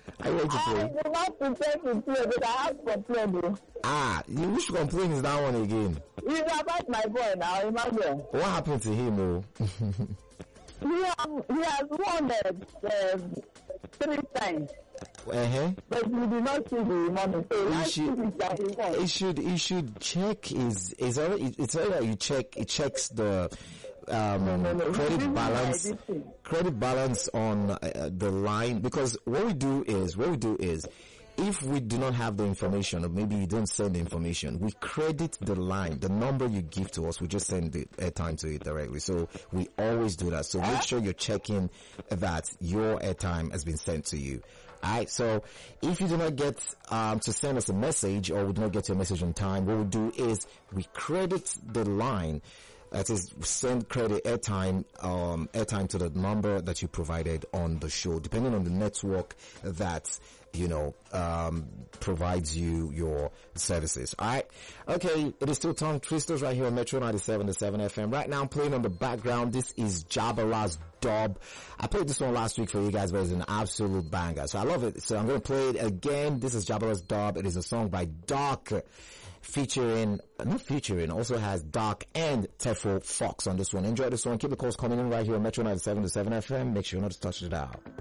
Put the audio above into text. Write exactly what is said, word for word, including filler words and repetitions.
Are you ready to play? I do not pretend to play, but I have complained. though. Ah, you which complaint is that one again? It's about my boy now, Emmanuel. What happened to him, oh? He has, he has won uh, um, three times, Uh-huh. but we did not see the money. So He last should, week that he won. he should, he should check his, is already, it's already that you check, it checks the, um, no, no. This credit is balance, my this credit balance on uh, the line, because what we do is, what we do is, if we do not have the information, or maybe you don't send the information, we credit the line, the number you give to us, we just send the airtime to it directly. So we always do that. So make sure you're checking that your airtime has been sent to you. Alright, so if you do not get um, to send us a message, or we do not get your message on time, what we do is we credit the line. That is, send credit airtime, um, airtime to the number that you provided on the show, depending on the network that, you know, um, provides you your services. Alright? Okay, it is still tongue twisters right here on Metro ninety-seven point seven F M. Right now I'm playing on the background. This is Jabala's Dub. I played this one last week for you guys, but it's an absolute banger. So I love it. So I'm going to play it again. This is Jabala's Dub. It is a song by Dark, featuring, not featuring, also has Dark and Tefo Fox on this one. Enjoy this one. Keep the calls coming in right here on Metro ninety-seven point seven F M. Make sure not to touch it out.